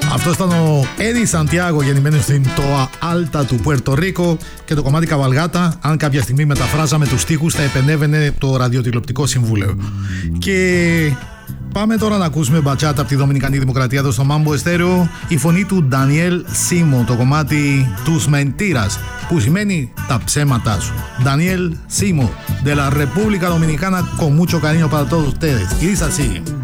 Αυτό ήταν ο Έδη Σαντιάγο, γεννημένος στην Τόα Άλτα του Πουέρτο Ρίκο, και το κομμάτι Καβαλγάτα. Αν κάποια στιγμή μεταφράζαμε τους στίχους, θα επενέβαινε το ραδιοτηλεοπτικό συμβούλιο. Και πάμε τώρα να ακούσουμε μπατσάτα από τη Δομινικανή Δημοκρατία εδώ στο Mambo Estéreo. Η φωνή του Ντανιέλ Σίμο, το κομμάτι Τους Mentiras, που σημαίνει τα ψέματά σου. Daniel Simo, de la República Dominicana, con mucho cariño para todos ustedes. Y dice así.